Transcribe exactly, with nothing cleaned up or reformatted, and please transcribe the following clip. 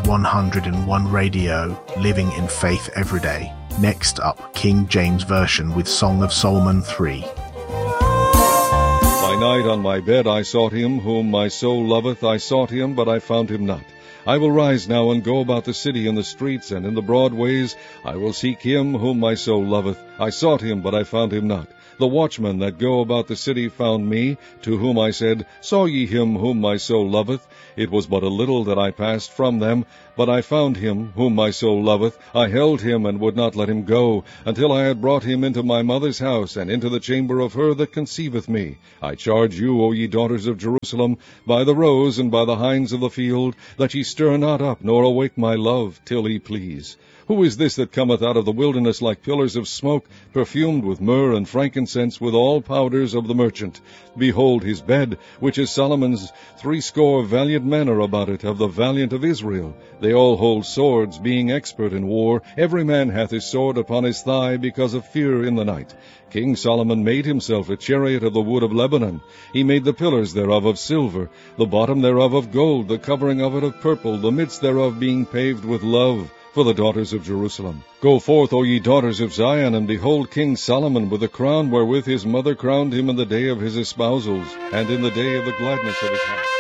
one hundred and one Radio, living in faith every day. Next up, King James Version with Song of Solomon three. By night on my bed I sought him, whom my soul loveth. I sought him, but I found him not. I will rise now and go about the city in the streets and in the broad ways. I will seek him, whom my soul loveth. I sought him, but I found him not. The watchmen that go about the city found me, to whom I said, Saw ye him whom my soul loveth? It was but a little that I passed from them, but I found him whom my soul loveth. I held him and would not let him go, until I had brought him into my mother's house, and into the chamber of her that conceiveth me. I charge you, O ye daughters of Jerusalem, by the roes and by the hinds of the field, that ye stir not up, nor awake my love, till he please. Who is this that cometh out of the wilderness like pillars of smoke, perfumed with myrrh and frankincense, with all powders of the merchant? Behold his bed, which is Solomon's. Threescore valiant men are about it, of the valiant of Israel. They all hold swords, being expert in war. Every man hath his sword upon his thigh, because of fear in the night. King Solomon made himself a chariot of the wood of Lebanon. He made the pillars thereof of silver, the bottom thereof of gold, the covering of it of purple, the midst thereof being paved with love, for the daughters of Jerusalem. Go forth, O ye daughters of Zion, and behold King Solomon with the crown wherewith his mother crowned him in the day of his espousals, and in the day of the gladness of his heart.